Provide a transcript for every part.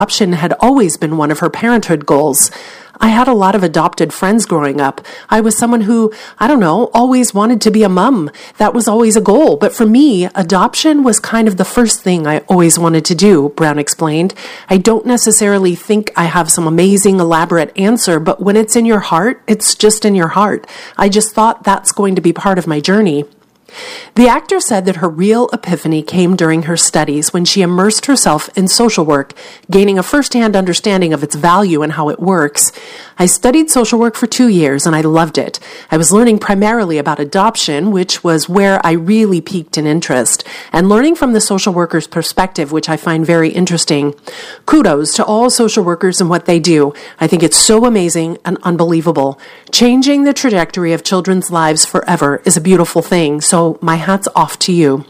Adoption had always been one of her parenthood goals. I had a lot of adopted friends growing up. I was someone who, always wanted to be a mom. That was always a goal. But for me, adoption was kind of the first thing I always wanted to do, Brown explained. I don't necessarily think I have some amazing, elaborate answer, but when it's in your heart, it's just in your heart. I just thought that's going to be part of my journey. The actor said that her real epiphany came during her studies when she immersed herself in social work, gaining a first-hand understanding of its value and how it works. I studied social work for 2 years and I loved it. I was learning primarily about adoption, which was where I really piqued in interest, and learning from the social worker's perspective, which I find very interesting. Kudos to all social workers and what they do. I think it's so amazing and unbelievable. Changing the trajectory of children's lives forever is a beautiful thing, so my hat's off to you.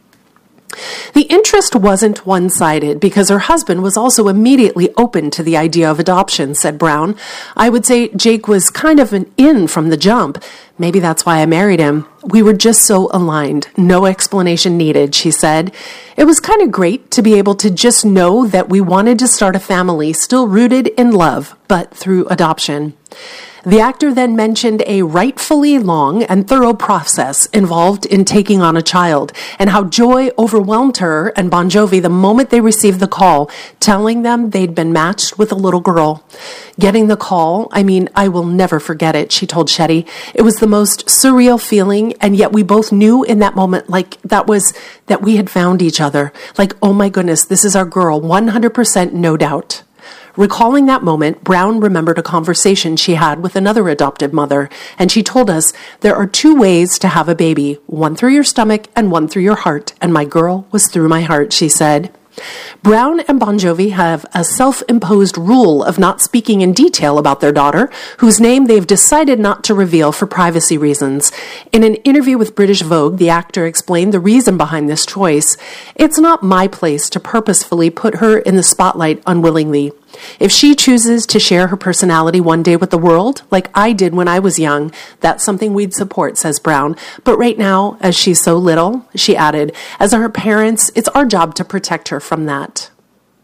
The interest wasn't one-sided because her husband was also immediately open to the idea of adoption, said Brown. I would say Jake was kind of an in from the jump. Maybe that's why I married him. We were just so aligned. No explanation needed, she said. It was kind of great to be able to just know that we wanted to start a family still rooted in love, but through adoption. The actor then mentioned a rightfully long and thorough process involved in taking on a child, and how joy overwhelmed her and Bon Jovi the moment they received the call, telling them they'd been matched with a little girl. Getting the call, I will never forget it, she told Shetty. It was the most surreal feeling, and yet we both knew in that moment that we had found each other. Like, oh my goodness, this is our girl, 100% no doubt. Recalling that moment, Brown remembered a conversation she had with another adopted mother, and she told us, there are 2 ways to have a baby, one through your stomach and one through your heart, and my girl was through my heart, she said. Brown and Bon Jovi have a self-imposed rule of not speaking in detail about their daughter, whose name they've decided not to reveal for privacy reasons. In an interview with British Vogue, the actor explained the reason behind this choice. It's not my place to purposefully put her in the spotlight unwillingly. If she chooses to share her personality one day with the world, like I did when I was young, that's something we'd support, says Brown. But right now, as she's so little, she added, as her parents, it's our job to protect her from that.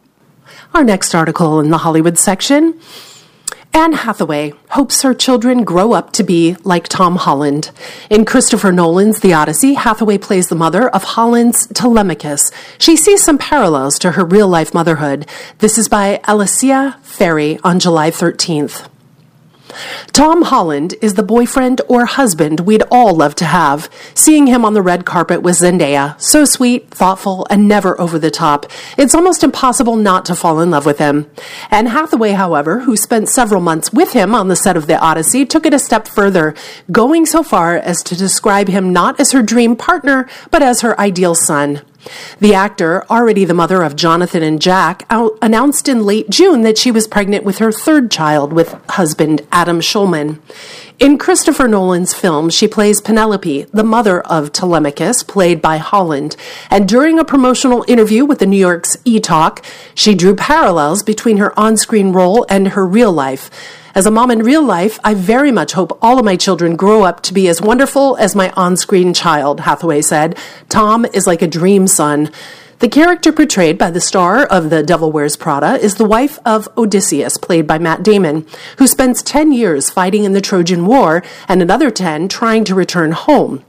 Our next article in the Hollywood section. Anne Hathaway hopes her children grow up to be like Tom Holland. In Christopher Nolan's The Odyssey, Hathaway plays the mother of Holland's Telemachus. She sees some parallels to her real-life motherhood. This is by Alicia Ferry on July 13th. Tom Holland is the boyfriend or husband we'd all love to have. Seeing him on the red carpet with Zendaya, so sweet, thoughtful, and never over the top. It's almost impossible not to fall in love with him. Anne Hathaway, however, who spent several months with him on the set of The Odyssey, took it a step further, going so far as to describe him not as her dream partner, but as her ideal son. The actor, already the mother of Jonathan and Jack, announced in late June that she was pregnant with her 3rd child with husband Adam Schulman. In Christopher Nolan's film, she plays Penelope, the mother of Telemachus, played by Holland. And during a promotional interview with the New York's E-Talk, she drew parallels between her on-screen role and her real life. As a mom in real life, I very much hope all of my children grow up to be as wonderful as my on-screen child, Hathaway said. Tom is like a dream son. The character portrayed by the star of The Devil Wears Prada is the wife of Odysseus, played by Matt Damon, who spends 10 years fighting in the Trojan War and another 10 trying to return home.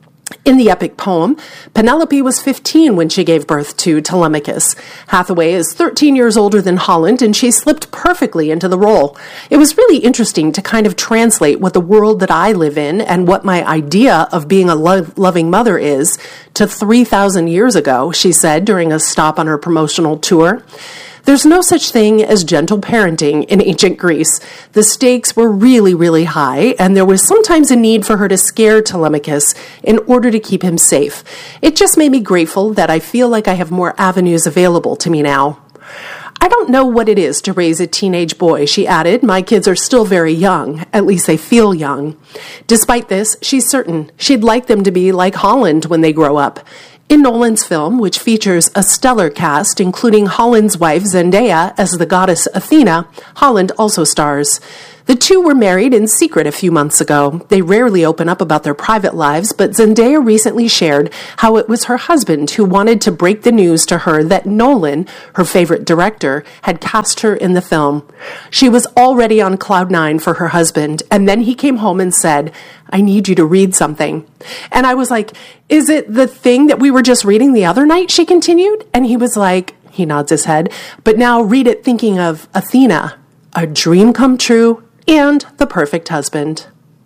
In the epic poem, Penelope was 15 when she gave birth to Telemachus. Hathaway is 13 years older than Holland, and she slipped perfectly into the role. It was really interesting to kind of translate what the world that I live in and what my idea of being a loving mother is to 3,000 years ago, she said during a stop on her promotional tour. There's no such thing as gentle parenting in ancient Greece. The stakes were really, really high, and there was sometimes a need for her to scare Telemachus in order to keep him safe. It just made me grateful that I feel like I have more avenues available to me now. I don't know what it is to raise a teenage boy, she added. My kids are still very young. At least they feel young. Despite this, she's certain she'd like them to be like Holland when they grow up. In Nolan's film, which features a stellar cast, including Holland's wife Zendaya as the goddess Athena, Holland also stars. The two were married in secret a few months ago. They rarely open up about their private lives, but Zendaya recently shared how it was her husband who wanted to break the news to her that Nolan, her favorite director, had cast her in the film. She was already on cloud nine for her husband, and then he came home and said, "I need you to read something." And I was like, "Is it the thing that we were just reading the other night?" She continued. And he was like, he nods his head, "But now read it thinking of Athena, a dream come true, and the perfect husband."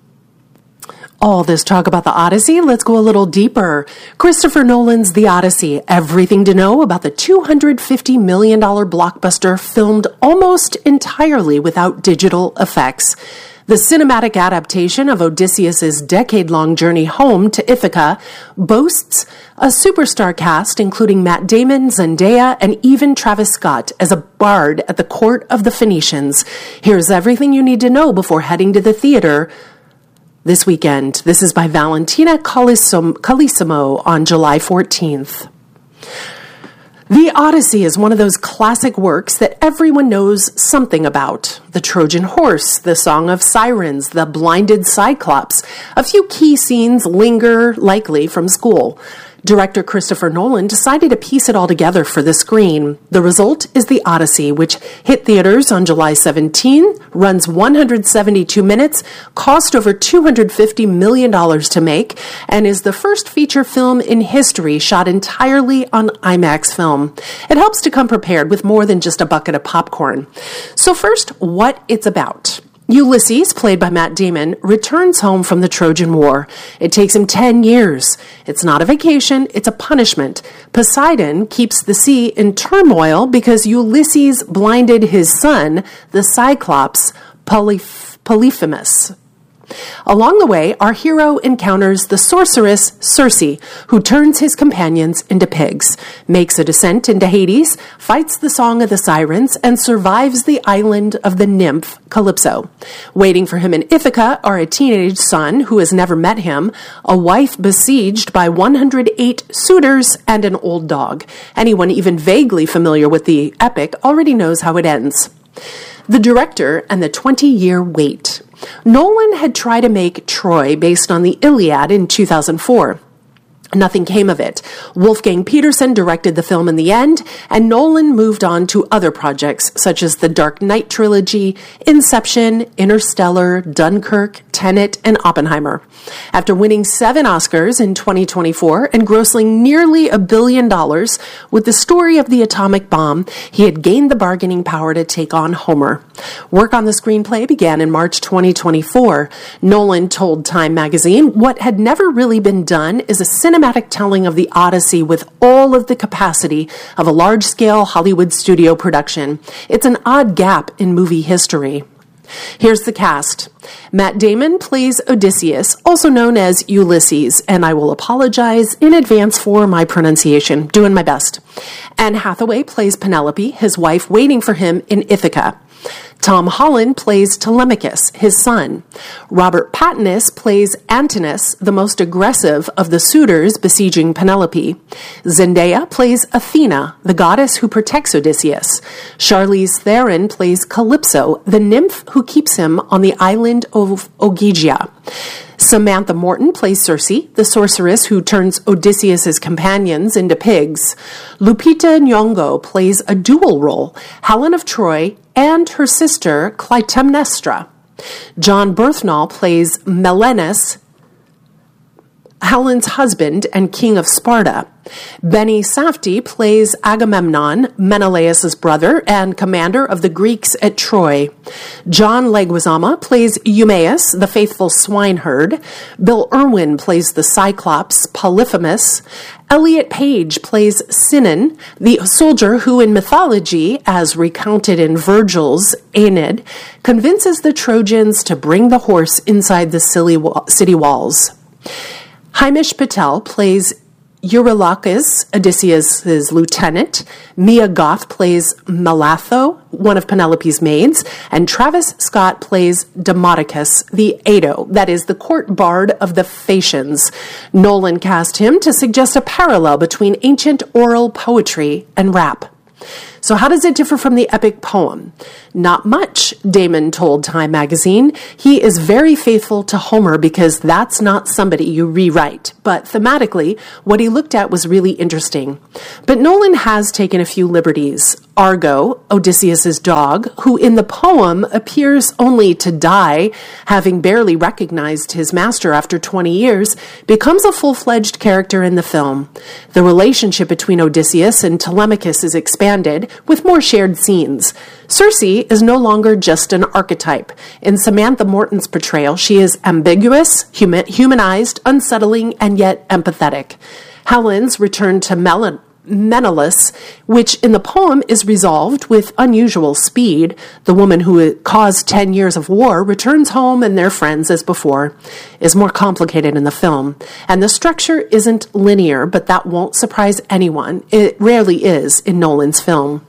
All this talk about the Odyssey, let's go a little deeper. Christopher Nolan's The Odyssey, everything to know about the $250 million blockbuster filmed almost entirely without digital effects. The cinematic adaptation of Odysseus' decade-long journey home to Ithaca boasts a superstar cast including Matt Damon, Zendaya, and even Travis Scott as a bard at the court of the Phoenicians. Here's everything you need to know before heading to the theater this weekend. This is by Valentina Calissimo on July 14th. The Odyssey is one of those classic works that everyone knows something about. The Trojan Horse, the Song of Sirens, the Blinded Cyclops. A few key scenes linger, likely from school. Director Christopher Nolan decided to piece it all together for the screen. The result is The Odyssey, which hit theaters on July 17, runs 172 minutes, cost over $250 million to make, and is the first feature film in history shot entirely on IMAX film. It helps to come prepared with more than just a bucket of popcorn. So first, what it's about. Ulysses, played by Matt Damon, returns home from the Trojan War. It takes him 10 years. It's not a vacation, it's a punishment. Poseidon keeps the sea in turmoil because Ulysses blinded his son, the Cyclops, Polyphemus. Along the way, our hero encounters the sorceress Circe, who turns his companions into pigs, makes a descent into Hades, fights the Song of the Sirens, and survives the island of the nymph Calypso. Waiting for him in Ithaca are a teenage son who has never met him, a wife besieged by 108 suitors, and an old dog. Anyone even vaguely familiar with the epic already knows how it ends. The director and the 20-year wait. Nolan had tried to make Troy based on the Iliad in 2004. Nothing came of it. Wolfgang Petersen directed the film in the end, and Nolan moved on to other projects such as the Dark Knight trilogy, Inception, Interstellar, Dunkirk, Tenet, and Oppenheimer. After winning 7 Oscars in 2024 and grossing nearly $1 billion with the story of the atomic bomb, he had gained the bargaining power to take on Homer. Work on the screenplay began in March 2024. Nolan told Time magazine, "What had never really been done is a cinematic telling of the Odyssey with all of the capacity of a large-scale Hollywood studio production. It's an odd gap in movie history." Here's the cast. Matt Damon plays Odysseus, also known as Ulysses, and I will apologize in advance for my pronunciation. Doing my best. Anne Hathaway plays Penelope, his wife waiting for him in Ithaca. Tom Holland plays Telemachus, his son. Robert Pattinson plays Antinous, the most aggressive of the suitors besieging Penelope. Zendaya plays Athena, the goddess who protects Odysseus. Charlize Theron plays Calypso, the nymph who keeps him on the island of Ogygia. Samantha Morton plays Circe, the sorceress who turns Odysseus' companions into pigs. Lupita Nyong'o plays a dual role, Helen of Troy and her sister Clytemnestra. John Bernthal plays Melenes, Helen's husband and king of Sparta. Benny Safdie plays Agamemnon, Menelaus' brother and commander of the Greeks at Troy. John Leguizamo plays Eumaeus, the faithful swineherd. Bill Irwin plays the Cyclops, Polyphemus. Elliot Page plays Sinon, the soldier who in mythology, as recounted in Virgil's Aeneid, convinces the Trojans to bring the horse inside the city walls. Himesh Patel plays Eurylochus, Odysseus' lieutenant. Mia Goth plays Melatho, one of Penelope's maids. And Travis Scott plays Demodocus, the Aedo, that is the court bard of the Phaeacians. Nolan cast him to suggest a parallel between ancient oral poetry and rap. So how does it differ from the epic poem? Not much, Damon told Time magazine. He is very faithful to Homer because that's not somebody you rewrite. But thematically, what he looked at was really interesting. But Nolan has taken a few liberties. Argo, Odysseus's dog, who in the poem appears only to die, having barely recognized his master after 20 years, becomes a full-fledged character in the film. The relationship between Odysseus and Telemachus is expanded, with more shared scenes. Circe is no longer just an archetype. In Samantha Morton's portrayal, she is ambiguous, humanized, unsettling, and yet empathetic. Helen's return to Menelaus, which in the poem is resolved with unusual speed. The woman who caused 10 years of war returns home and they're friends as before, is more complicated in the film. And the structure isn't linear, but that won't surprise anyone. It rarely is in Nolan's film.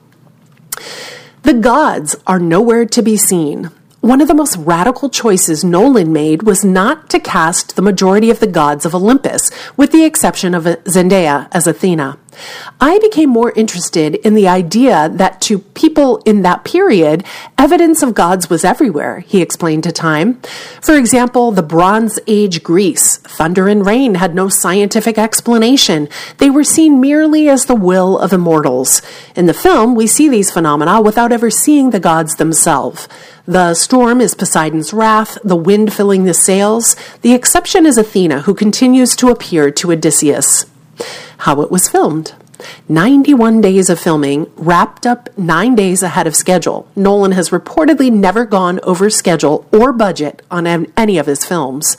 The gods are nowhere to be seen. One of the most radical choices Nolan made was not to cast the majority of the gods of Olympus, with the exception of Zendaya as Athena. I became more interested in the idea that to people in that period, evidence of gods was everywhere, he explained to Time. For example, the Bronze Age Greece, thunder and rain had no scientific explanation. They were seen merely as the will of immortals. In the film, we see these phenomena without ever seeing the gods themselves. The storm is Poseidon's wrath, the wind filling the sails. The exception is Athena, who continues to appear to Odysseus. How it was filmed. 91 days of filming, wrapped up 9 days ahead of schedule. Nolan has reportedly never gone over schedule or budget on any of his films.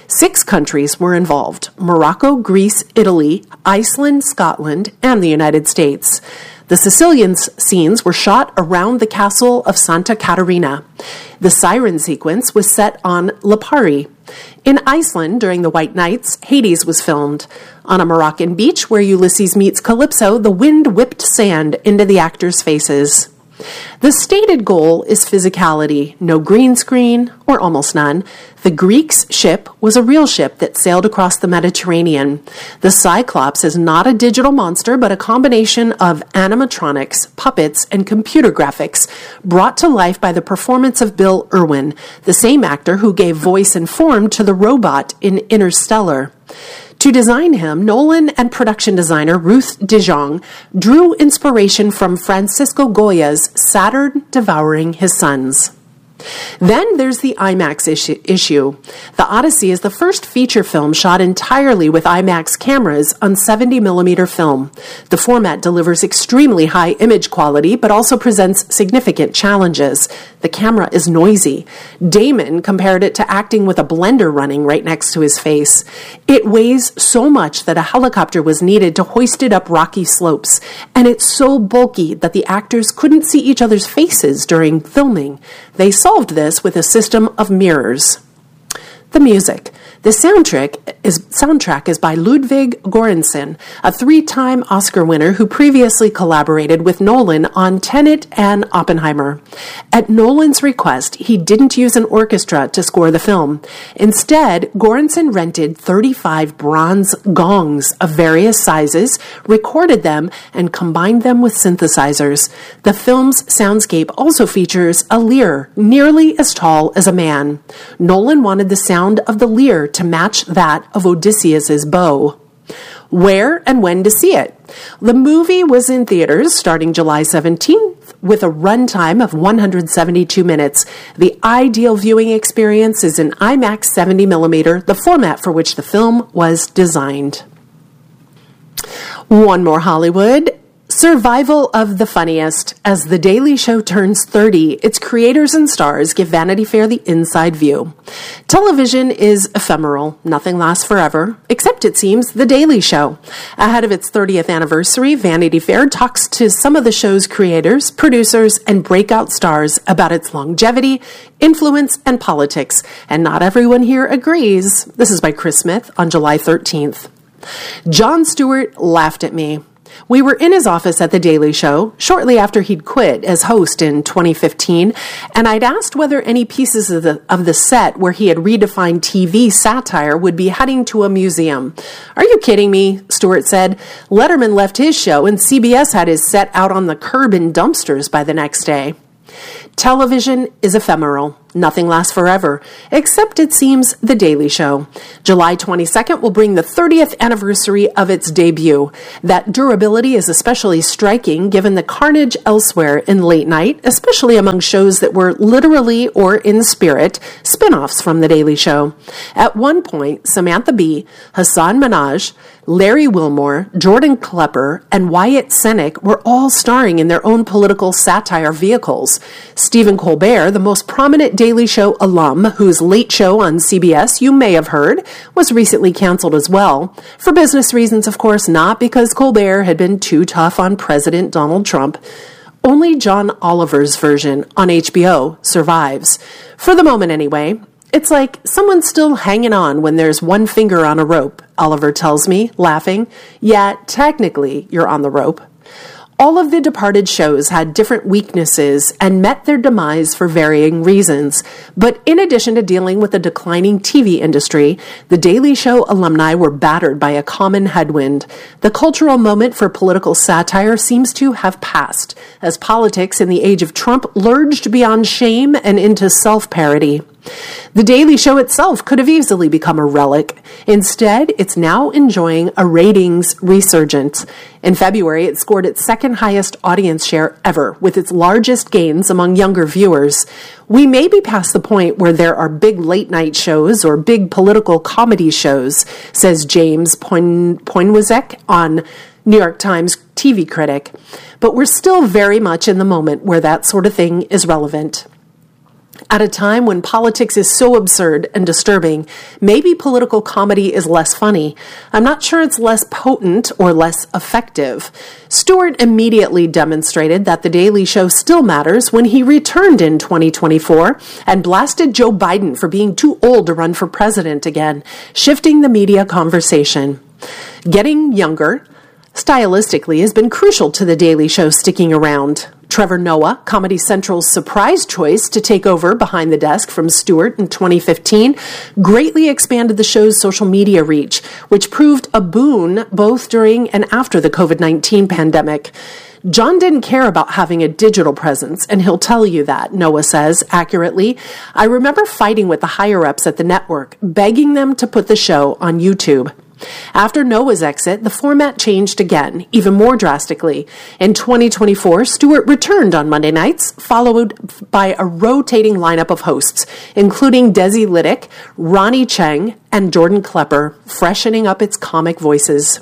6 countries were involved: Morocco, Greece, Italy, Iceland, Scotland, and the United States. The Sicilian scenes were shot around the castle of Santa Caterina. The siren sequence was set on Lipari. In Iceland, during the White Nights, Hades was filmed. On a Moroccan beach where Ulysses meets Calypso, the wind whipped sand into the actors' faces. The stated goal is physicality, no green screen, or almost none. The Greeks' ship was a real ship that sailed across the Mediterranean. The Cyclops is not a digital monster, but a combination of animatronics, puppets, and computer graphics brought to life by the performance of Bill Irwin, the same actor who gave voice and form to the robot in Interstellar. To design him, Nolan and production designer Ruth DeJong drew inspiration from Francisco Goya's Saturn Devouring His Sons. Then there's the IMAX issue. The Odyssey is the first feature film shot entirely with IMAX cameras on 70mm film. The format delivers extremely high image quality, but also presents significant challenges. The camera is noisy. Damon compared it to acting with a blender running right next to his face. It weighs so much that a helicopter was needed to hoist it up rocky slopes, and it's so bulky that the actors couldn't see each other's faces during filming. They solved this with a system of mirrors. The music. The soundtrack is by Ludwig Göransson, a 3-time Oscar winner who previously collaborated with Nolan on Tenet and Oppenheimer. At Nolan's request, he didn't use an orchestra to score the film. Instead, Göransson rented 35 bronze gongs of various sizes, recorded them, and combined them with synthesizers. The film's soundscape also features a lyre nearly as tall as a man. Nolan wanted the sound of the lyre to match that of Odysseus's bow. Where and when to see it? The movie was in theaters starting July 17th with a runtime of 172 minutes. The ideal viewing experience is in IMAX 70mm, the format for which the film was designed. One more Hollywood. Survival of the funniest. As The Daily Show turns 30, its creators and stars give Vanity Fair the inside view. Television is ephemeral. Nothing lasts forever, except, it seems, The Daily Show. Ahead of its 30th anniversary, Vanity Fair talks to some of the show's creators, producers, and breakout stars about its longevity, influence, and politics. And not everyone here agrees. This is by Chris Smith on July 13th. Jon Stewart laughed at me. We were in his office at The Daily Show shortly after he'd quit as host in 2015, and I'd asked whether any pieces of the set where he had redefined TV satire would be heading to a museum. "Are you kidding me?" Stewart said. "Letterman left his show and CBS had his set out on the curb in dumpsters by the next day." Television is ephemeral. Nothing lasts forever, except, it seems, The Daily Show. July 22nd will bring the 30th anniversary of its debut. That durability is especially striking given the carnage elsewhere in late night, especially among shows that were literally or in spirit spin-offs from The Daily Show. At one point, Samantha Bee, Hassan Minhaj, Larry Wilmore, Jordan Klepper, and Wyatt Cenac were all starring in their own political satire vehicles. Stephen Colbert, the most prominent Daily Show alum, whose Late Show on CBS you may have heard, was recently canceled as well. For business reasons, of course, not because Colbert had been too tough on President Donald Trump. Only John Oliver's version on HBO survives. For the moment, anyway. It's like someone's still hanging on when there's one finger on a rope, Oliver tells me, laughing. Yeah, technically, you're on the rope. All of the departed shows had different weaknesses and met their demise for varying reasons. But in addition to dealing with the declining TV industry, The Daily Show alumni were battered by a common headwind. The cultural moment for political satire seems to have passed, as politics in the age of Trump lurched beyond shame and into self-parody. The Daily Show itself could have easily become a relic. Instead, it's now enjoying a ratings resurgence. In February, it scored its second highest audience share ever, with its largest gains among younger viewers. We may be past the point where there are big late-night shows or big political comedy shows, says James Poinwazek on New York Times TV critic. But we're still very much in the moment where that sort of thing is relevant. At a time when politics is so absurd and disturbing, maybe political comedy is less funny. I'm not sure it's less potent or less effective. Stewart immediately demonstrated that The Daily Show still matters when he returned in 2024 and blasted Joe Biden for being too old to run for president again, shifting the media conversation. Getting younger, stylistically, has been crucial to The Daily Show sticking around. Trevor Noah, Comedy Central's surprise choice to take over behind the desk from Stewart in 2015, greatly expanded the show's social media reach, which proved a boon both during and after the COVID-19 pandemic. John didn't care about having a digital presence, and he'll tell you that, Noah says, accurately. I remember fighting with the higher-ups at the network, begging them to put the show on YouTube. After Noah's exit, the format changed again, even more drastically. In 2024, Stewart returned on Monday nights, followed by a rotating lineup of hosts, including Desi Lydic, Ronnie Cheng, and Jordan Klepper, freshening up its comic voices.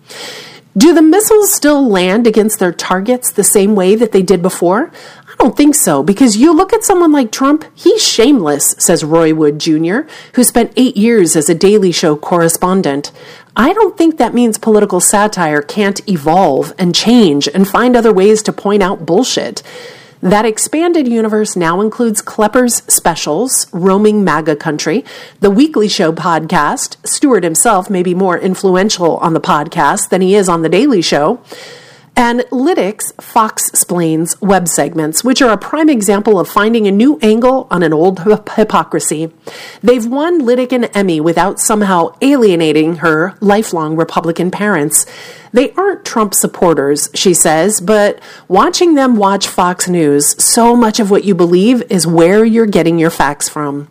Do the missiles still land against their targets the same way that they did before? I don't think so, because you look at someone like Trump, he's shameless, says Roy Wood Jr., who spent 8 years as a Daily Show correspondent. I don't think that means political satire can't evolve and change and find other ways to point out bullshit. That expanded universe now includes Klepper's specials, Roaming MAGA Country, the Weekly Show podcast. Stewart himself may be more influential on the podcast than he is on The Daily Show. And Lydic's Fox-splains web segments, which are a prime example of finding a new angle on an old hypocrisy. They've won Lydic an Emmy without somehow alienating her lifelong Republican parents. They aren't Trump supporters, she says, but watching them watch Fox News, so much of what you believe is where you're getting your facts from.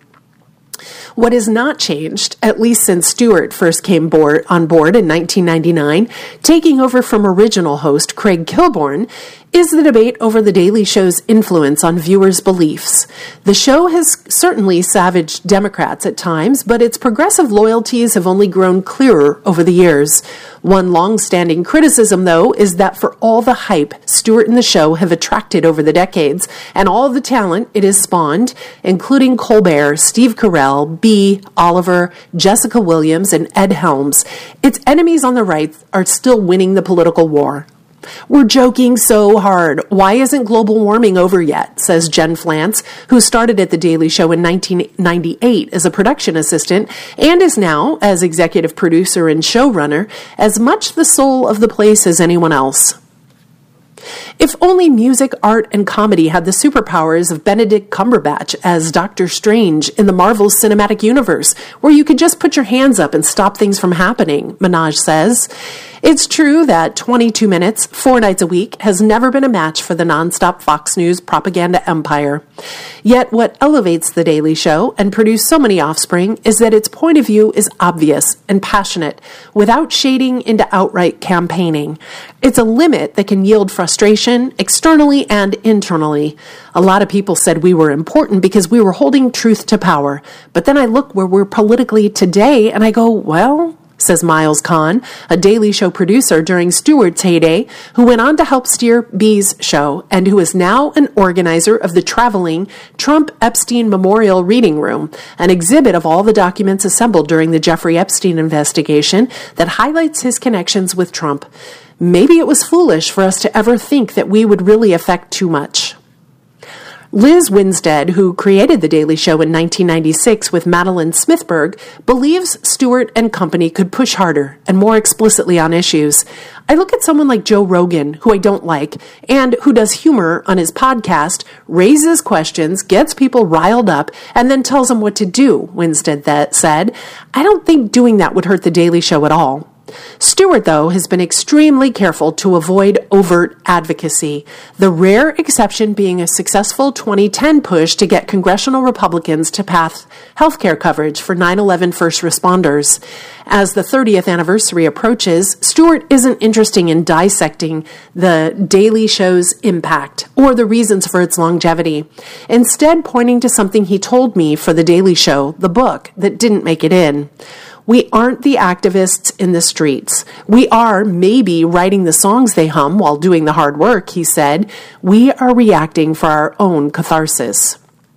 What has not changed, at least since Stewart first came on board in 1999, taking over from original host Craig Kilborn, is the debate over The Daily Show's influence on viewers' beliefs. The show has certainly savaged Democrats at times, but its progressive loyalties have only grown clearer over the years. One long-standing criticism, though, is that for all the hype Stewart and the show have attracted over the decades, and all the talent it has spawned, including Colbert, Steve Carell, Bee, Oliver, Jessica Williams, and Ed Helms, its enemies on the right are still winning the political war. We're joking so hard. Why isn't global warming over yet? Says Jen Flance, who started at The Daily Show in 1998 as a production assistant and is now, as executive producer and showrunner, as much the soul of the place as anyone else. If only music, art, and comedy had the superpowers of Benedict Cumberbatch as Doctor Strange in the Marvel Cinematic Universe, where you could just put your hands up and stop things from happening, Minaj says. It's true that 22 minutes, 4 nights a week, has never been a match for the nonstop Fox News propaganda empire. Yet what elevates The Daily Show and produced so many offspring is that its point of view is obvious and passionate, without shading into outright campaigning. It's a limit that can yield frustration externally and internally. A lot of people said we were important because we were holding truth to power. But then I look where we're politically today and I go, well, says Miles Kahn, a Daily Show producer during Stewart's heyday, who went on to help steer B's show and who is now an organizer of the traveling Trump Epstein Memorial Reading Room, an exhibit of all the documents assembled during the Jeffrey Epstein investigation that highlights his connections with Trump. Maybe it was foolish for us to ever think that we would really affect too much. Liz Winstead, who created The Daily Show in 1996 with Madeline Smithberg, believes Stewart and company could push harder and more explicitly on issues. I look at someone like Joe Rogan, who I don't like, and who does humor on his podcast, raises questions, gets people riled up, and then tells them what to do, Winstead said. I don't think doing that would hurt The Daily Show at all. Stewart, though, has been extremely careful to avoid overt advocacy, the rare exception being a successful 2010 push to get congressional Republicans to pass health care coverage for 9/11 first responders. As the 30th anniversary approaches, Stewart isn't interested in dissecting the Daily Show's impact or the reasons for its longevity, instead pointing to something he told me for The Daily Show, the book, that didn't make it in. We aren't the activists in the streets. We are maybe writing the songs they hum while doing the hard work, he said. We are reacting for our own catharsis.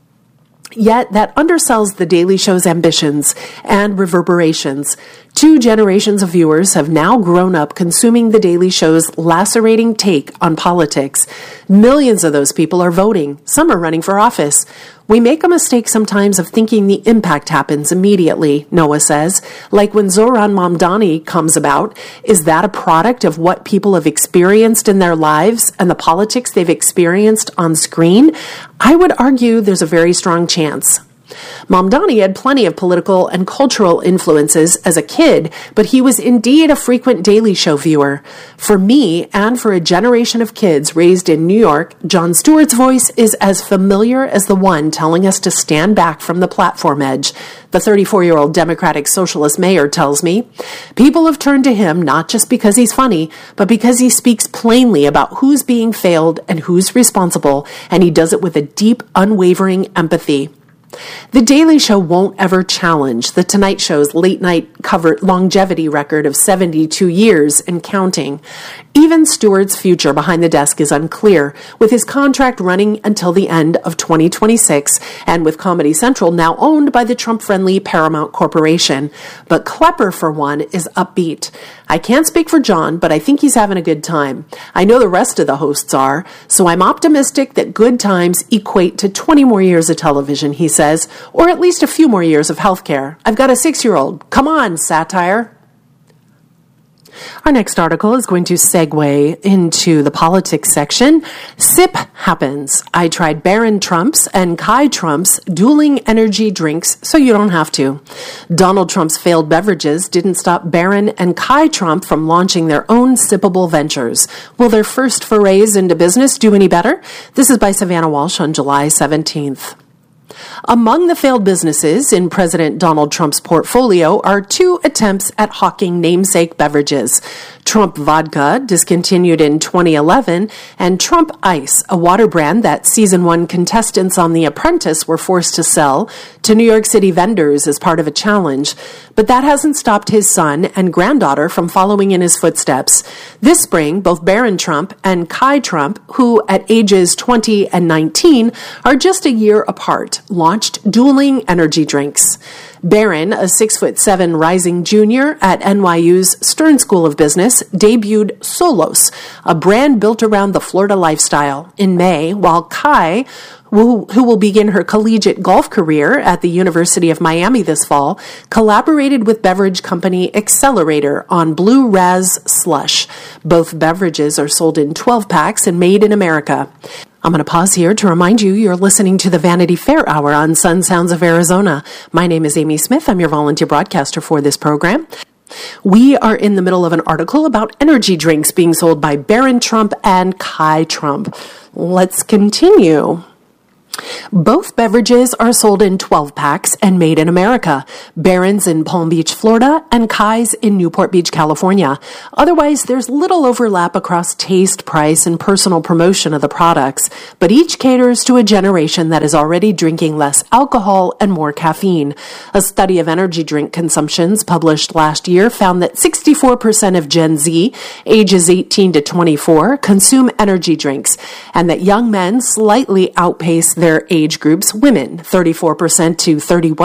Yet that undersells The Daily Show's ambitions and reverberations. 2 generations of viewers have now grown up consuming The Daily Show's lacerating take on politics. Millions of those people are voting. Some are running for office. We make a mistake sometimes of thinking the impact happens immediately, Noah says. Like when Zohran Mamdani comes about, is that a product of what people have experienced in their lives and the politics they've experienced on screen? I would argue there's a very strong chance. Mamdani had plenty of political and cultural influences as a kid, but he was indeed a frequent Daily Show viewer. For me, and for a generation of kids raised in New York, Jon Stewart's voice is as familiar as the one telling us to stand back from the platform edge. The 34-year-old Democratic Socialist mayor tells me, people have turned to him not just because he's funny, but because he speaks plainly about who's being failed and who's responsible, and he does it with a deep, unwavering empathy. The Daily Show won't ever challenge The Tonight Show's late-night covered longevity record of 72 years and counting. Even Stewart's future behind the desk is unclear, with his contract running until the end of 2026, and with Comedy Central now owned by the Trump-friendly Paramount Corporation. But Klepper, for one, is upbeat. I can't speak for John, but I think he's having a good time. I know the rest of the hosts are, so I'm optimistic that good times equate to 20 more years of television, he says, or at least a few more years of healthcare. I've got a 6-year-old. Come on, satire. Our next article is going to segue into the politics section. Sip happens. I tried Barron Trump's and Kai Trump's dueling energy drinks so you don't have to. Donald Trump's failed beverages didn't stop Barron and Kai Trump from launching their own sippable ventures. Will their first forays into business do any better? This is by Savannah Walsh on July 17th. Among the failed businesses in President Donald Trump's portfolio are 2 attempts at hawking namesake beverages. Trump Vodka, discontinued in 2011, and Trump Ice, a water brand that Season 1 contestants on The Apprentice were forced to sell to New York City vendors as part of a challenge. But that hasn't stopped his son and granddaughter from following in his footsteps. This spring, both Barron Trump and Kai Trump, who at ages 20 and 19 are just a year apart, launched dueling energy drinks. Barron, a 6'7" rising junior at NYU's Stern School of Business, debuted Solos, a brand built around the Florida lifestyle, in May, while Kai, who will begin her collegiate golf career at the University of Miami this fall, collaborated with beverage company Accelerator on Blue Raz Slush. Both beverages are sold in 12 packs and made in America. I'm going to pause here to remind you you're listening to the Vanity Fair Hour on Sun Sounds of Arizona. My name is Amy Smith. I'm your volunteer broadcaster for this program. We are in the middle of an article about energy drinks being sold by Barron Trump and Kai Trump. Let's continue. Both beverages are sold in 12 packs and made in America. Barron's in Palm Beach, Florida, and Kai's in Newport Beach, California. Otherwise, there's little overlap across taste, price, and personal promotion of the products, but each caters to a generation that is already drinking less alcohol and more caffeine. A study of energy drink consumptions published last year found that 64% of Gen Z, ages 18 to 24, consume energy drinks, and that young men slightly outpace their age groups, women, 34% to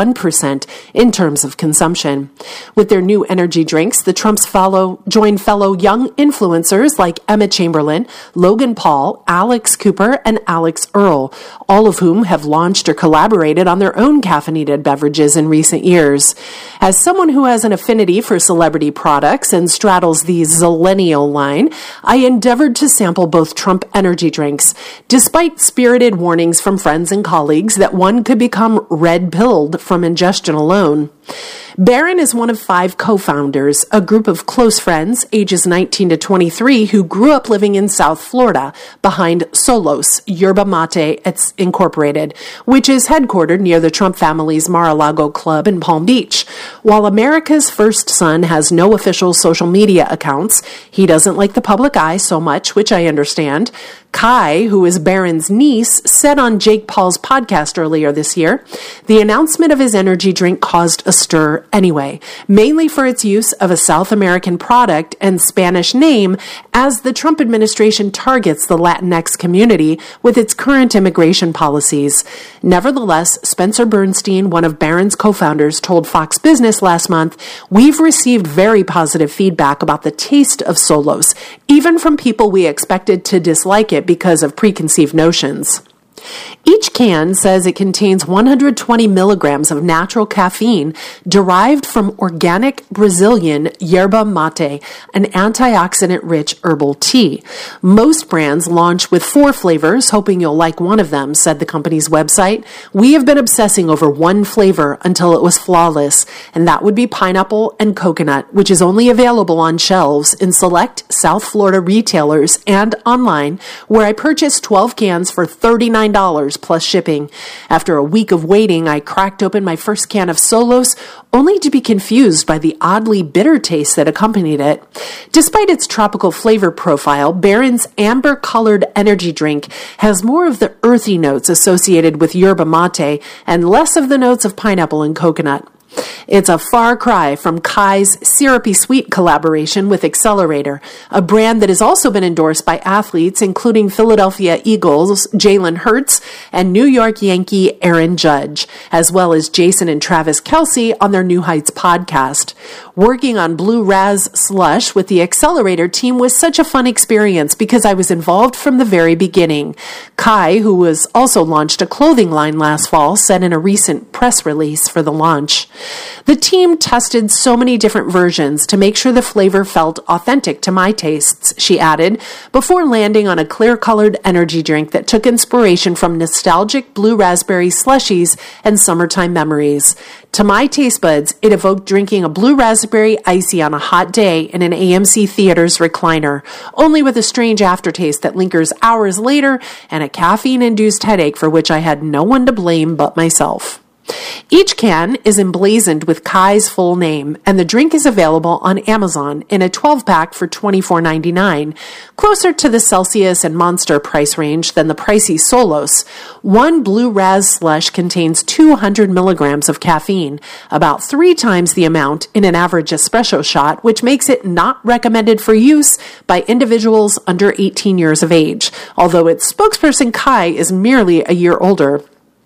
31% in terms of consumption. With their new energy drinks, the Trumps join fellow young influencers like Emma Chamberlain, Logan Paul, Alex Cooper, and Alex Earl, all of whom have launched or collaborated on their own caffeinated beverages in recent years. As someone who has an affinity for celebrity products and straddles the Zillennial line, I endeavored to sample both Trump energy drinks, despite spirited warnings from friends and colleagues that one could become red-pilled from ingestion alone. Barron is one of 5 co-founders, a group of close friends, ages 19 to 23, who grew up living in South Florida, behind Solos, Yerba Mate Incorporated, which is headquartered near the Trump family's Mar-a-Lago club in Palm Beach. While America's first son has no official social media accounts, he doesn't like the public eye so much, which I understand. Kai, who is Barron's niece, said on Jake Paul's podcast earlier this year, the announcement of his energy drink caused a stir anyway, mainly for its use of a South American product and Spanish name as the Trump administration targets the Latinx community with its current immigration policies. Nevertheless, Spencer Bernstein, one of Barron's co-founders, told Fox Business last month, "We've received very positive feedback about the taste of Solos, even from people we expected to dislike it because of preconceived notions." Each can says it contains 120 milligrams of natural caffeine derived from organic Brazilian yerba mate, an antioxidant-rich herbal tea. Most brands launch with 4 flavors, hoping you'll like one of them, said the company's website. We have been obsessing over one flavor until it was flawless, and that would be pineapple and coconut, which is only available on shelves in select South Florida retailers and online, where I purchased 12 cans for $39 plus shipping. After a week of waiting, I cracked open my first can of Solos, only to be confused by the oddly bitter taste that accompanied it. Despite its tropical flavor profile, Barron's amber-colored energy drink has more of the earthy notes associated with yerba mate and less of the notes of pineapple and coconut. It's a far cry from Kai's Syrupy Sweet collaboration with Accelerator, a brand that has also been endorsed by athletes including Philadelphia Eagles Jalen Hurts and New York Yankee Aaron Judge, as well as Jason and Travis Kelce on their New Heights podcast. Working on Blue Raz Slush with the Accelerator team was such a fun experience because I was involved from the very beginning. Kai, who was also launched a clothing line last fall, said in a recent press release for the launch. The team tested so many different versions to make sure the flavor felt authentic to my tastes, she added, before landing on a clear-colored energy drink that took inspiration from nostalgic blue raspberry slushies and summertime memories. To my taste buds, it evoked drinking a blue raspberry icy on a hot day in an AMC Theaters recliner, only with a strange aftertaste that lingers hours later and a caffeine-induced headache for which I had no one to blame but myself. Each can is emblazoned with Kai's full name, and the drink is available on Amazon in a 12-pack for $24.99, closer to the Celsius and Monster price range than the pricey Solos. One Blue Raz Slush contains 200 milligrams of caffeine, about 3 times the amount in an average espresso shot, which makes it not recommended for use by individuals under 18 years of age, although its spokesperson Kai is merely a year older.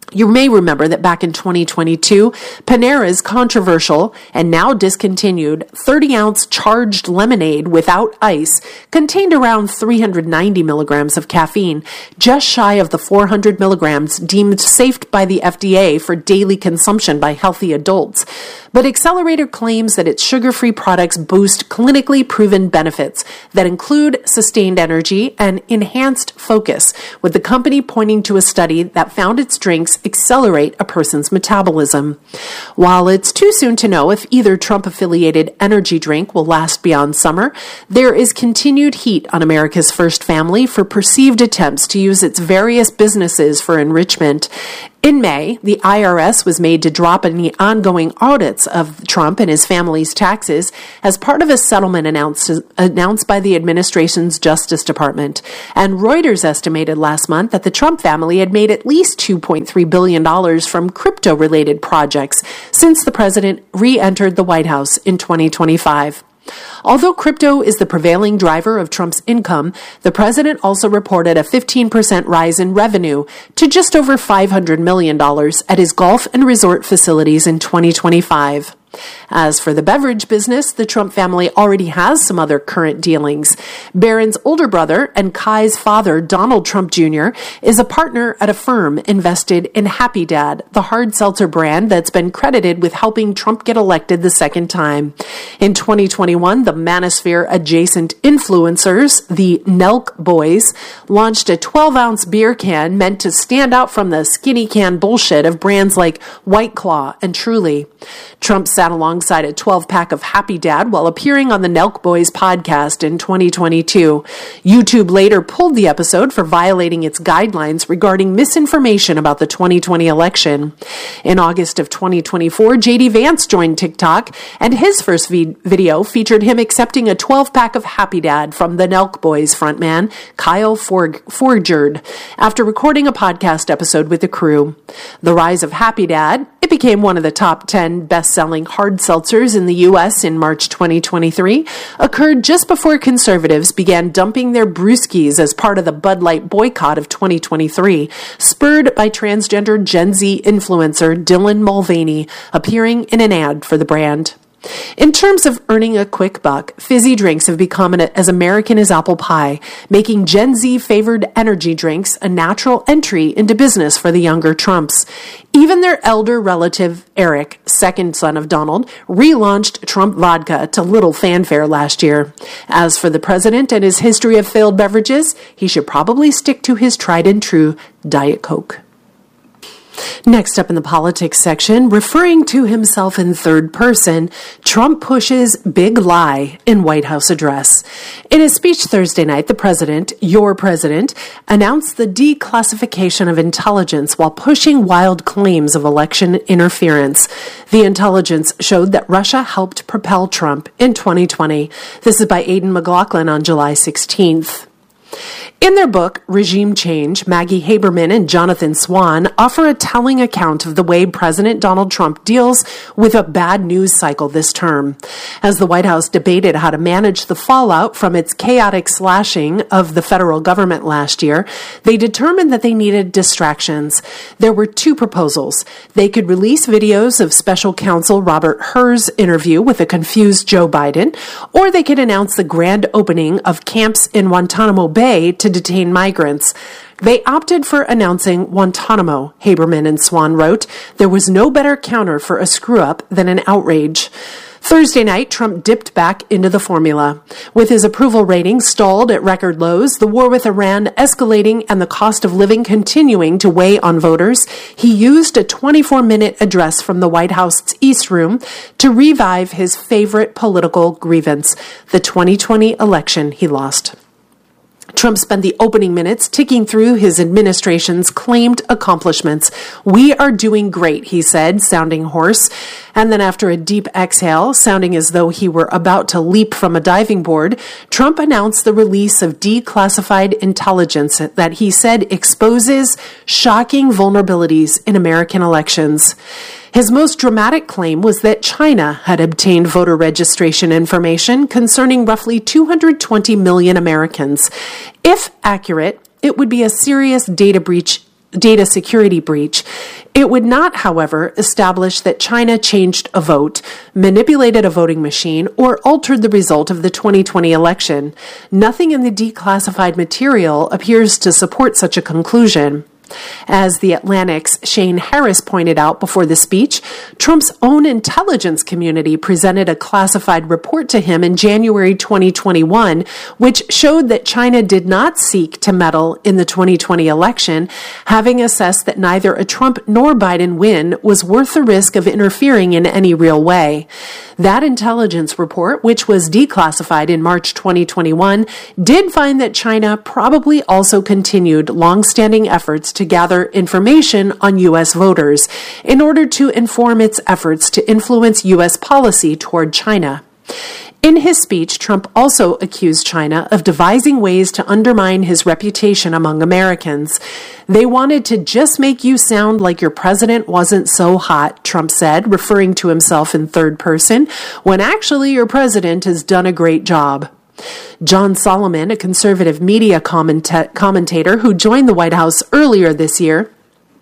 You may remember that back in 2022, Panera's controversial and now discontinued 30-ounce charged lemonade without ice contained around 390 milligrams of caffeine, just shy of the 400 milligrams deemed safe by the FDA for daily consumption by healthy adults. But Accelerator claims that its sugar-free products boost clinically proven benefits that include sustained energy and enhanced focus, with the company pointing to a study that found its drinks accelerate a person's metabolism. While it's too soon to know if either Trump-affiliated energy drink will last beyond summer, there is continued heat on America's First Family for perceived attempts to use its various businesses for enrichment. In May, the IRS was made to drop any ongoing audits of Trump and his family's taxes as part of a settlement announced by the administration's Justice Department. And Reuters estimated last month that the Trump family had made at least $2.3 billion from crypto-related projects since the president re-entered the White House in 2025. Although crypto is the prevailing driver of Trump's income, the president also reported a 15% rise in revenue to just over $500 million at his golf and resort facilities in 2025. As for the beverage business, the Trump family already has some other current dealings. Barron's older brother and Kai's father, Donald Trump Jr., is a partner at a firm invested in Happy Dad, the hard seltzer brand that's been credited with helping Trump get elected the second time. In 2021, the Manosphere-adjacent influencers, the Nelk Boys, launched a 12-ounce beer can meant to stand out from the skinny can bullshit of brands like White Claw and Truly. Trump sat alongside a 12-pack of Happy Dad while appearing on the Nelk Boys podcast in 2022. YouTube later pulled the episode for violating its guidelines regarding misinformation about the 2020 election. In August of 2024, J.D. Vance joined TikTok, and his first video featured him accepting a 12-pack of Happy Dad from the Nelk Boys frontman, Kyle Forgerd, after recording a podcast episode with the crew. The rise of Happy Dad, it became one of the top 10 best-selling hard seltzers in the U.S. in March 2023, occurred just before conservatives began dumping their brewskis as part of the Bud Light boycott of 2023, spurred by transgender Gen Z influencer Dylan Mulvaney appearing in an ad for the brand. In terms of earning a quick buck, fizzy drinks have become as American as apple pie, making Gen Z-favored energy drinks a natural entry into business for the younger Trumps. Even their elder relative, Eric, second son of Donald, relaunched Trump Vodka to little fanfare last year. As for the president and his history of failed beverages, he should probably stick to his tried and true Diet Coke. Next up in the politics section, referring to himself in third person, Trump pushes big lie in White House address. In his speech Thursday night, the president, your president, announced the declassification of intelligence while pushing wild claims of election interference. The intelligence showed that Russia helped propel Trump in 2020. This is by Aidan McLaughlin on July 16th. In their book, Regime Change, Maggie Haberman and Jonathan Swan offer a telling account of the way President Donald Trump deals with a bad news cycle this term. As the White House debated how to manage the fallout from its chaotic slashing of the federal government last year, they determined that they needed distractions. There were two proposals. They could release videos of special counsel Robert Hur's interview with a confused Joe Biden, or they could announce the grand opening of camps in Guantanamo Bay to detain migrants. They opted for announcing Guantanamo, Haberman and Swan wrote. There was no better counter for a screw-up than an outrage. Thursday night, Trump dipped back into the formula. With his approval rating stalled at record lows, the war with Iran escalating, and the cost of living continuing to weigh on voters, he used a 24-minute address from the White House's East Room to revive his favorite political grievance, the 2020 election he lost. Trump spent the opening minutes ticking through his administration's claimed accomplishments. We are doing great, he said, sounding hoarse. And then after a deep exhale, sounding as though he were about to leap from a diving board, Trump announced the release of declassified intelligence that he said exposes shocking vulnerabilities in American elections. His most dramatic claim was that China had obtained voter registration information concerning roughly 220 million Americans. If accurate, it would be a serious data security breach. It would not, however, establish that China changed a vote, manipulated a voting machine, or altered the result of the 2020 election. Nothing in the declassified material appears to support such a conclusion. As The Atlantic's Shane Harris pointed out before the speech, Trump's own intelligence community presented a classified report to him in January 2021, which showed that China did not seek to meddle in the 2020 election, having assessed that neither a Trump nor Biden win was worth the risk of interfering in any real way. That intelligence report, which was declassified in March 2021, did find that China probably also continued long-standing efforts to gather information on U.S. voters in order to inform its efforts to influence U.S. policy toward China. In his speech, Trump also accused China of devising ways to undermine his reputation among Americans. They wanted to just make you sound like your president wasn't so hot, Trump said, referring to himself in third person, when actually your president has done a great job. John Solomon, a conservative media commentator who joined the White House earlier this year,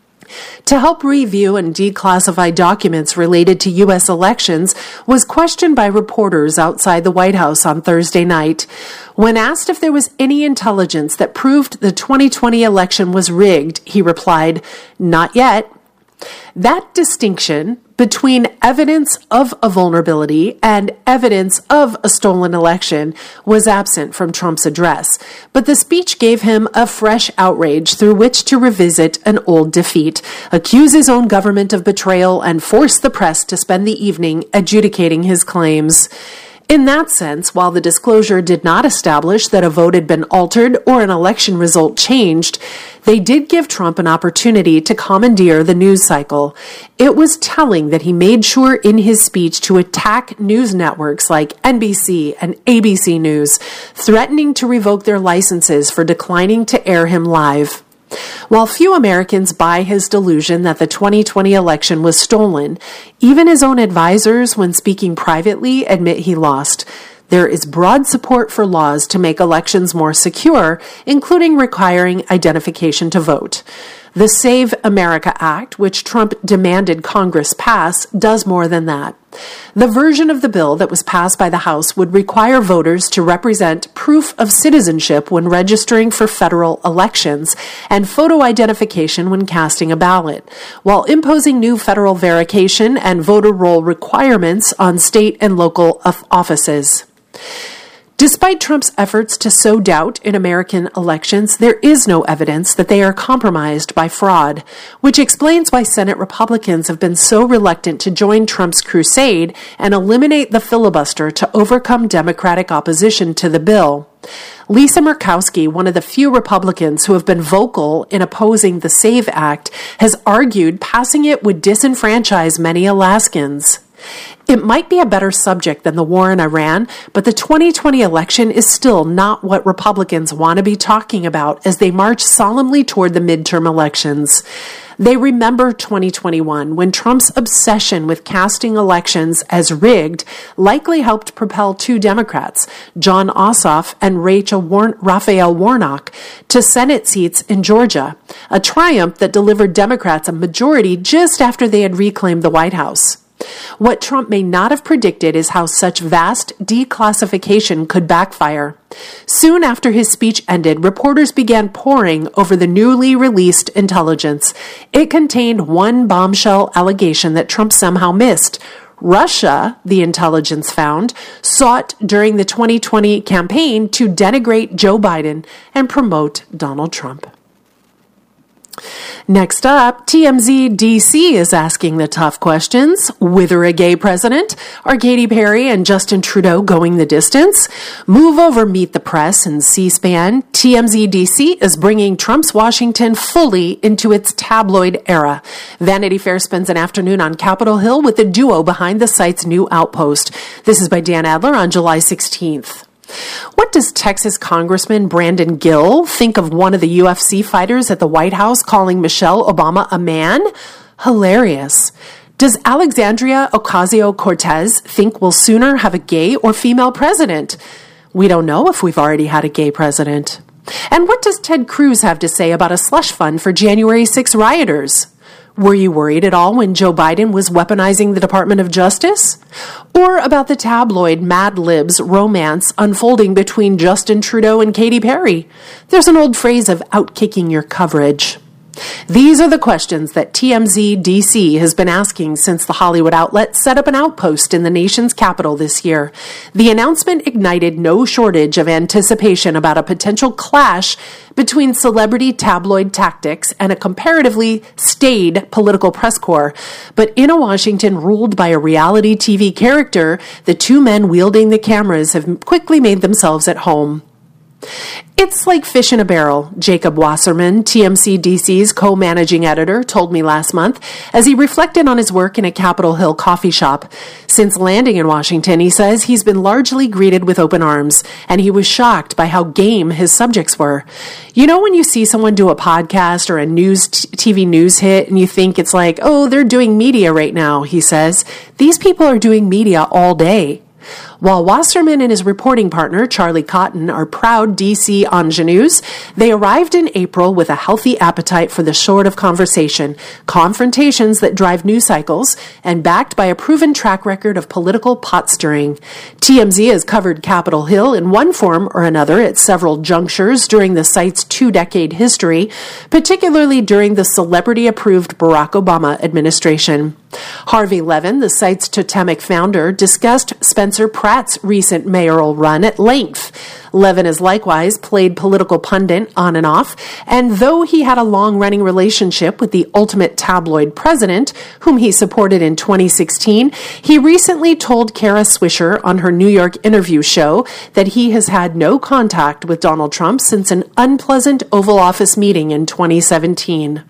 to help review and declassify documents related to U.S. elections, was questioned by reporters outside the White House on Thursday night. When asked if there was any intelligence that proved the 2020 election was rigged, he replied, "Not yet." That distinction between evidence of a vulnerability and evidence of a stolen election was absent from Trump's address, but the speech gave him a fresh outrage through which to revisit an old defeat, accuse his own government of betrayal, and force the press to spend the evening adjudicating his claims. In that sense, while the disclosure did not establish that a vote had been altered or an election result changed, they did give Trump an opportunity to commandeer the news cycle. It was telling that he made sure in his speech to attack news networks like NBC and ABC News, threatening to revoke their licenses for declining to air him live. While few Americans buy his delusion that the 2020 election was stolen, even his own advisors, when speaking privately, admit he lost. There is broad support for laws to make elections more secure, including requiring identification to vote. The Save America Act, which Trump demanded Congress pass, does more than that. The version of the bill that was passed by the House would require voters to represent proof of citizenship when registering for federal elections and photo identification when casting a ballot, while imposing new federal verification and voter roll requirements on state and local offices. Despite Trump's efforts to sow doubt in American elections, there is no evidence that they are compromised by fraud, which explains why Senate Republicans have been so reluctant to join Trump's crusade and eliminate the filibuster to overcome Democratic opposition to the bill. Lisa Murkowski, one of the few Republicans who have been vocal in opposing the SAVE Act, has argued passing it would disenfranchise many Alaskans. It might be a better subject than the war in Iran, but the 2020 election is still not what Republicans want to be talking about as they march solemnly toward the midterm elections. They remember 2021, when Trump's obsession with casting elections as rigged likely helped propel two Democrats, Jon Ossoff and Raphael Warnock, to Senate seats in Georgia, a triumph that delivered Democrats a majority just after they had reclaimed the White House. What Trump may not have predicted is how such vast declassification could backfire. Soon after his speech ended, reporters began poring over the newly released intelligence. It contained one bombshell allegation that Trump somehow missed. Russia, the intelligence found, sought during the 2020 campaign to denigrate Joe Biden and promote Donald Trump. Next up, TMZ DC is asking the tough questions. Wither a gay president? Are Katy Perry and Justin Trudeau going the distance? Move over Meet the Press and C-SPAN. TMZ DC is bringing Trump's Washington fully into its tabloid era. Vanity Fair spends an afternoon on Capitol Hill with the duo behind the site's new outpost. This is by Dan Adler on July 16th. What does Texas Congressman Brandon Gill think of one of the UFC fighters at the White House calling Michelle Obama a man? Hilarious. Does Alexandria Ocasio-Cortez think we'll sooner have a gay or female president? We don't know if we've already had a gay president. And what does Ted Cruz have to say about a slush fund for January 6 rioters? Were you worried at all when Joe Biden was weaponizing the Department of Justice? Or about the tabloid Mad Libs romance unfolding between Justin Trudeau and Katy Perry? There's an old phrase of outkicking your coverage. These are the questions that TMZ DC has been asking since the Hollywood outlet set up an outpost in the nation's capital this year. The announcement ignited no shortage of anticipation about a potential clash between celebrity tabloid tactics and a comparatively staid political press corps. But in a Washington ruled by a reality TV character, the two men wielding the cameras have quickly made themselves at home. It's like fish in a barrel, Jacob Wasserman, TMZ DC's co-managing editor, told me last month as he reflected on his work in a Capitol Hill coffee shop. Since landing in Washington, he says he's been largely greeted with open arms, and he was shocked by how game his subjects were. You know when you see someone do a podcast or a TV news hit and you think it's like, oh, they're doing media right now, he says. These people are doing media all day. While Wasserman and his reporting partner, Charlie Cotton, are proud DC ingenues, they arrived in April with a healthy appetite for the sort of confrontations that drive news cycles, and backed by a proven track record of political pot stirring. TMZ has covered Capitol Hill in one form or another at several junctures during the site's 2-decade history, particularly during the celebrity-approved Barack Obama administration. Harvey Levin, the site's totemic founder, discussed Spencer Pratt's recent mayoral run at length. Levin has likewise played political pundit on and off, and though he had a long-running relationship with the ultimate tabloid president, whom he supported in 2016, he recently told Kara Swisher on her New York interview show that he has had no contact with Donald Trump since an unpleasant Oval Office meeting in 2017.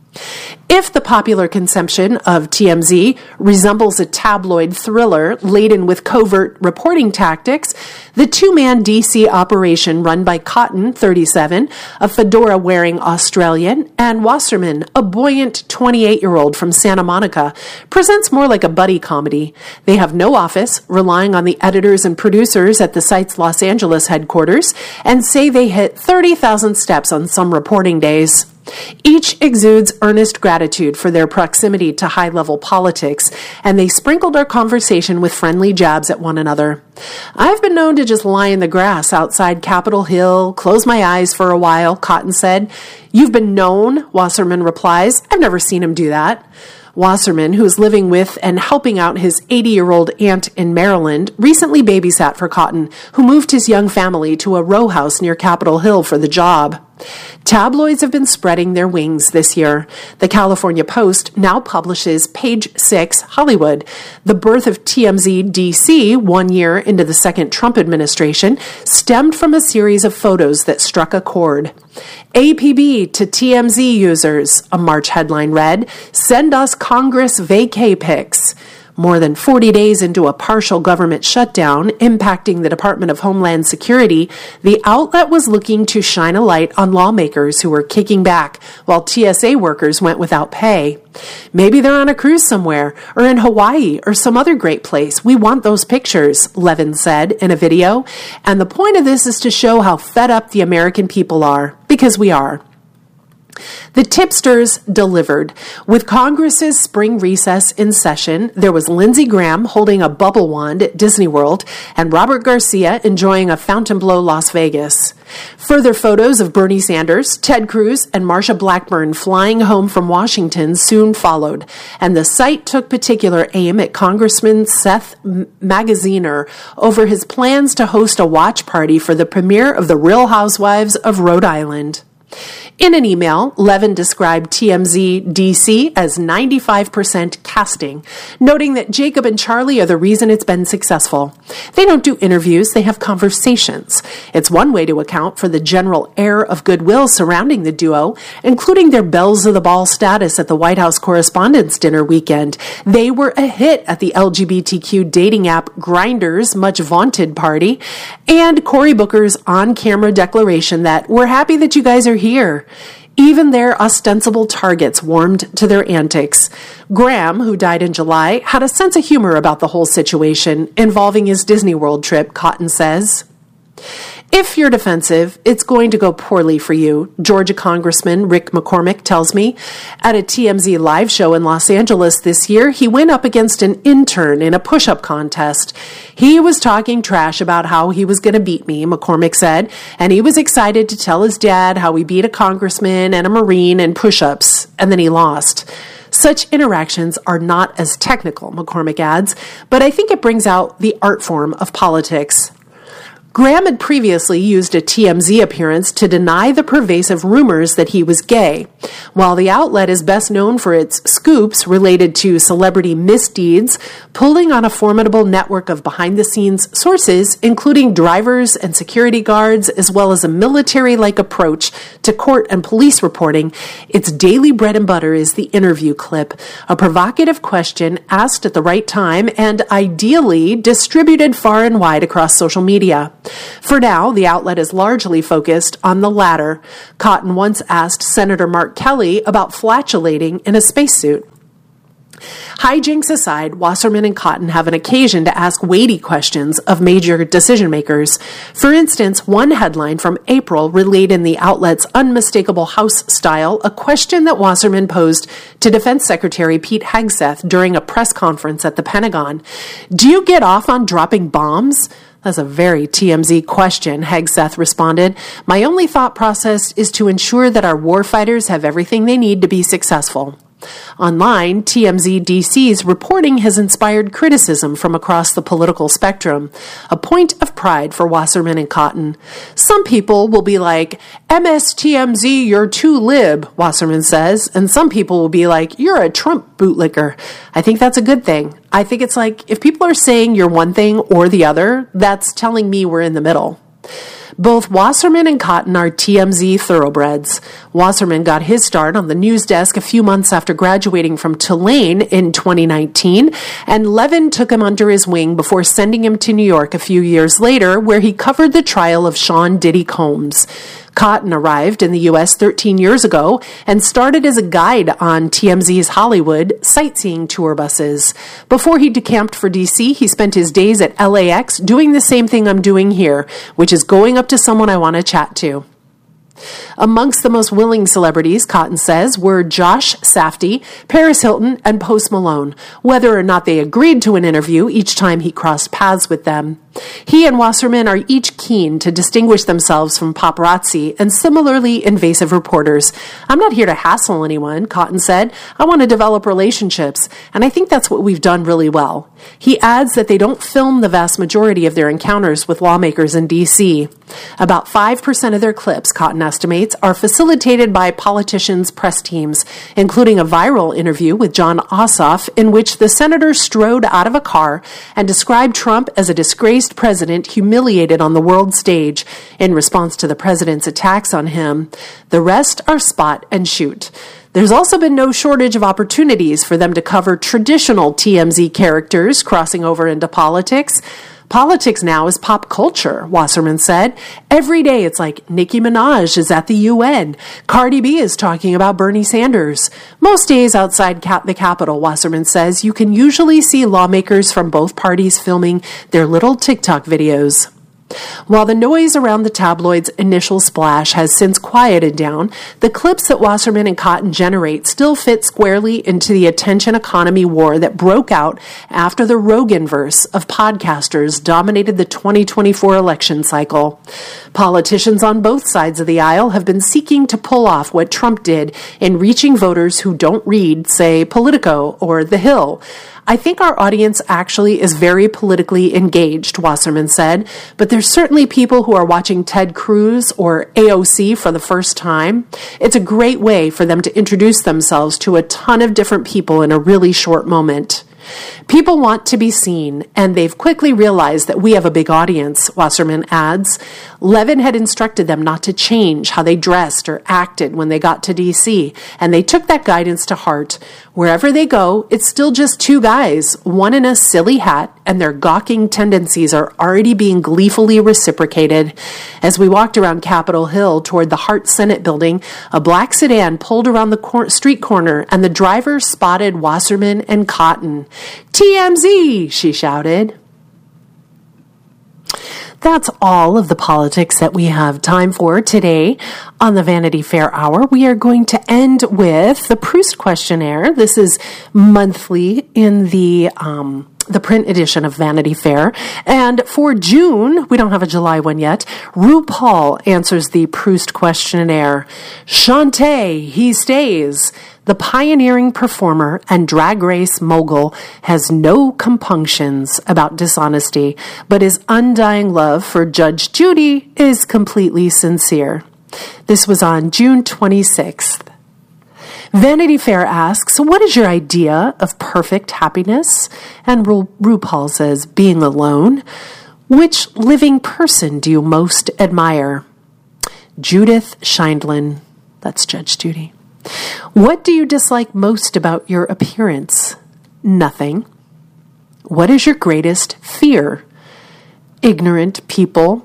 If the popular conception of TMZ resembles a tabloid thriller laden with covert reporting tactics, the two-man DC operation run by Cotton, 37, a fedora-wearing Australian, and Wasserman, a buoyant 28-year-old from Santa Monica, presents more like a buddy comedy. They have no office, relying on the editors and producers at the site's Los Angeles headquarters, and say they hit 30,000 steps on some reporting days. Each exudes earnest gratitude for their proximity to high-level politics, and they sprinkled our conversation with friendly jabs at one another. I've been known to just lie in the grass outside Capitol Hill, close my eyes for a while, Cotton said. You've been known, Wasserman replies. I've never seen him do that. Wasserman, who's living with and helping out his 80-year-old aunt in Maryland, recently babysat for Cotton, who moved his young family to a row house near Capitol Hill for the job. Tabloids have been spreading their wings this year. The California Post now publishes Page 6 Hollywood. The birth of TMZ DC 1 year into the second Trump administration stemmed from a series of photos that struck a chord. APB to TMZ users, a March headline read, send us Congress vacay pics. More than 40 days into a partial government shutdown impacting the Department of Homeland Security, the outlet was looking to shine a light on lawmakers who were kicking back while TSA workers went without pay. Maybe they're on a cruise somewhere, or in Hawaii, or some other great place. We want those pictures, Levin said in a video. And the point of this is to show how fed up the American people are, because we are. The tipsters delivered. With Congress's spring recess in session, there was Lindsey Graham holding a bubble wand at Disney World and Robert Garcia enjoying a Fontainebleau Las Vegas. Further photos of Bernie Sanders, Ted Cruz, and Marsha Blackburn flying home from Washington soon followed, and the site took particular aim at Congressman Seth Magaziner over his plans to host a watch party for the premiere of The Real Housewives of Rhode Island. In an email, Levin described TMZ DC as 95% casting, noting that Jacob and Charlie are the reason it's been successful. They don't do interviews, they have conversations. It's one way to account for the general air of goodwill surrounding the duo, including their bells of the ball status at the White House Correspondents' Dinner weekend. They were a hit at the LGBTQ dating app Grindr's much vaunted party, and Cory Booker's on-camera declaration that we're happy that you guys are here. Even their ostensible targets warmed to their antics. Graham, who died in July, had a sense of humor about the whole situation involving his Disney World trip, Cotton says. If you're defensive, it's going to go poorly for you, Georgia Congressman Rick McCormick tells me. At a TMZ live show in Los Angeles this year, he went up against an intern in a push-up contest. He was talking trash about how he was going to beat me, McCormick said, and he was excited to tell his dad how he beat a congressman and a Marine in push-ups, and then he lost. Such interactions are not as technical, McCormick adds, but I think it brings out the art form of politics. Graham had previously used a TMZ appearance to deny the pervasive rumors that he was gay. While the outlet is best known for its scoops related to celebrity misdeeds, pulling on a formidable network of behind-the-scenes sources, including drivers and security guards, as well as a military-like approach to court and police reporting, its daily bread and butter is the interview clip, a provocative question asked at the right time and ideally distributed far and wide across social media. For now, the outlet is largely focused on the latter. Cotton once asked Senator Mark Kelly about flatulating in a spacesuit. Hijinks aside, Wasserman and Cotton have an occasion to ask weighty questions of major decision makers. For instance, one headline from April relayed in the outlet's unmistakable House style a question that Wasserman posed to Defense Secretary Pete Hegseth during a press conference at the Pentagon. Do you get off on dropping bombs? That's a very TMZ question, Hegseth responded. My only thought process is to ensure that our warfighters have everything they need to be successful. Online, TMZ DC's reporting has inspired criticism from across the political spectrum, a point of pride for Wasserman and Cotton. Some people will be like, MSTMZ, you're too lib, Wasserman says, and some people will be like, you're a Trump bootlicker. I think that's a good thing. I think it's like, if people are saying you're one thing or the other, that's telling me we're in the middle. Both Wasserman and Cotton are TMZ thoroughbreds. Wasserman got his start on the news desk a few months after graduating from Tulane in 2019, and Levin took him under his wing before sending him to New York a few years later, where he covered the trial of Sean Diddy Combs. Cotton arrived in the U.S. 13 years ago and started as a guide on TMZ's Hollywood sightseeing tour buses. Before he decamped for D.C., he spent his days at LAX doing the same thing I'm doing here, which is going up to someone I want to chat to. Amongst the most willing celebrities, Cotton says, were Josh Safdie, Paris Hilton, and Post Malone, whether or not they agreed to an interview each time he crossed paths with them. He and Wasserman are each keen to distinguish themselves from paparazzi and similarly invasive reporters. I'm not here to hassle anyone, Cotton said. I want to develop relationships, and I think that's what we've done really well. He adds that they don't film the vast majority of their encounters with lawmakers in D.C. About 5% of their clips, Cotton estimates, are facilitated by politicians' press teams, including a viral interview with John Ossoff in which the senator strode out of a car and described Trump as a disgraced president humiliated on the world stage in response to the president's attacks on him. The rest are spot and shoot. There's also been no shortage of opportunities for them to cover traditional TMZ characters crossing over into politics. Politics now is pop culture, Wasserman said. Every day it's like Nicki Minaj is at the UN. Cardi B is talking about Bernie Sanders. Most days outside the Capitol, Wasserman says, you can usually see lawmakers from both parties filming their little TikTok videos. While the noise around the tabloid's initial splash has since quieted down, the clips that Wasserman and Cotton generate still fit squarely into the attention economy war that broke out after the Roganverse of podcasters dominated the 2024 election cycle. Politicians on both sides of the aisle have been seeking to pull off what Trump did in reaching voters who don't read, say, Politico or The Hill. I think our audience actually is very politically engaged, Wasserman said, but there's certainly people who are watching Ted Cruz or AOC for the first time. It's a great way for them to introduce themselves to a ton of different people in a really short moment. People want to be seen, and they've quickly realized that we have a big audience, Wasserman adds. Levin had instructed them not to change how they dressed or acted when they got to D.C., and they took that guidance to heart. Wherever they go, it's still just two guys, one in a silly hat, and their gawking tendencies are already being gleefully reciprocated. As we walked around Capitol Hill toward the Hart Senate building, a black sedan pulled around the street corner, and the driver spotted Wasserman and Cotton. TMZ, she shouted. That's all of the politics that we have time for today on the Vanity Fair Hour. We are going to end with the Proust questionnaire. This is monthly in the print edition of Vanity Fair. And for June, we don't have a July one yet, RuPaul answers the Proust questionnaire. Shantae, he stays. The pioneering performer and drag race mogul has no compunctions about dishonesty, but his undying love for Judge Judy is completely sincere. This was on June 26th. Vanity Fair asks, what is your idea of perfect happiness? And RuPaul says, being alone. Which living person do you most admire? Judith Sheindlin. That's Judge Judy. What do you dislike most about your appearance? Nothing. What is your greatest fear? Ignorant people.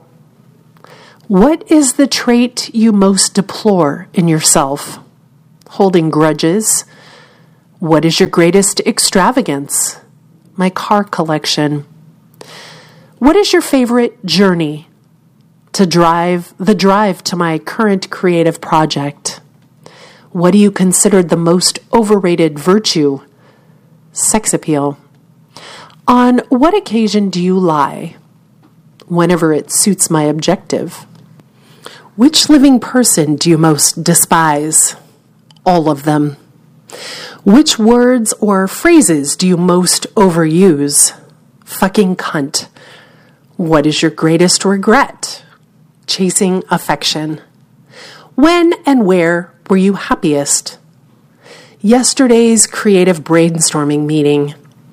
What is the trait you most deplore in yourself? Holding grudges. What is your greatest extravagance? My car collection. What is your favorite journey? The drive to my current creative project. What do you consider the most overrated virtue? Sex appeal. On what occasion do you lie? Whenever it suits my objective. Which living person do you most despise? All of them. Which words or phrases do you most overuse? Fucking cunt. What is your greatest regret? Chasing affection. When and where were you happiest? Yesterday's creative brainstorming meeting.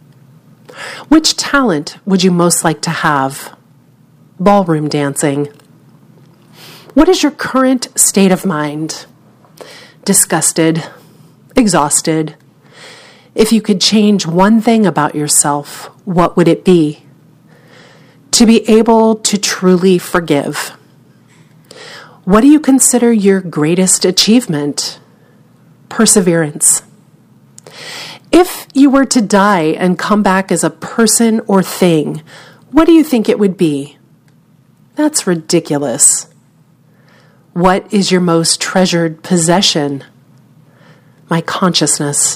Which talent would you most like to have? Ballroom dancing. What is your current state of mind? Disgusted. Exhausted. If you could change one thing about yourself, what would it be? To be able to truly forgive. What do you consider your greatest achievement? Perseverance. If you were to die and come back as a person or thing, what do you think it would be? That's ridiculous. What is your most treasured possession? My consciousness.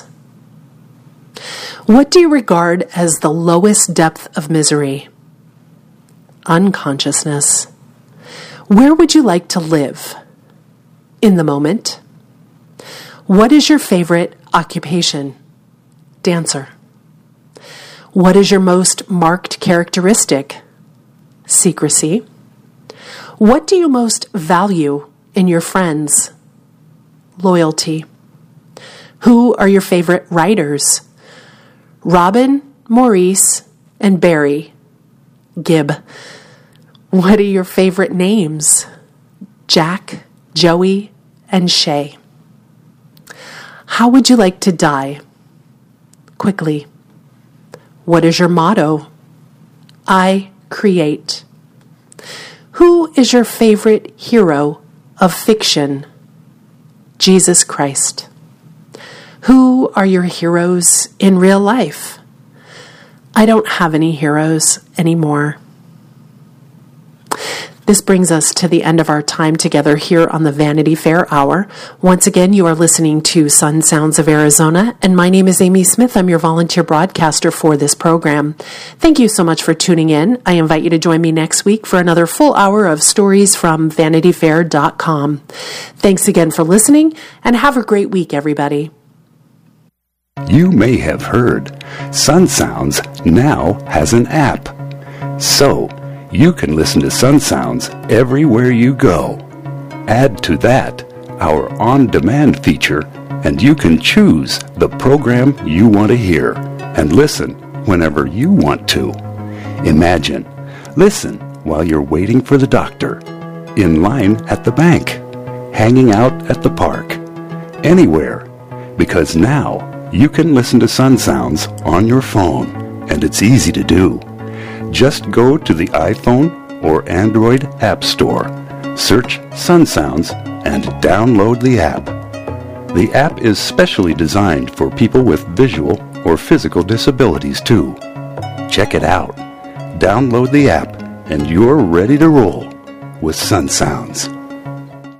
What do you regard as the lowest depth of misery? Unconsciousness. Where would you like to live? In the moment. What is your favorite occupation? Dancer. What is your most marked characteristic? Secrecy. What do you most value in your friends? Loyalty. Who are your favorite writers? Robin, Maurice, and Barry. Gibb. What are your favorite names? Jack, Joey, and Shay. How would you like to die? Quickly. What is your motto? I create. Who is your favorite hero of fiction? Jesus Christ. Who are your heroes in real life? I don't have any heroes anymore. This brings us to the end of our time together here on the Vanity Fair Hour. Once again, you are listening to Sun Sounds of Arizona, and my name is Amy Smith. I'm your volunteer broadcaster for this program. Thank you so much for tuning in. I invite you to join me next week for another full hour of stories from VanityFair.com. Thanks again for listening, and have a great week, everybody. You may have heard Sun Sounds now has an app. So, you can listen to Sun Sounds everywhere you go. Add to that our on-demand feature, and you can choose the program you want to hear and listen whenever you want to. Imagine, listen while you're waiting for the doctor, in line at the bank, hanging out at the park, anywhere, because now you can listen to Sun Sounds on your phone, and it's easy to do. Just go to the iPhone or Android App Store, search Sun Sounds, and download the app. The app is specially designed for people with visual or physical disabilities too. Check it out. Download the app and you're ready to roll with Sun Sounds.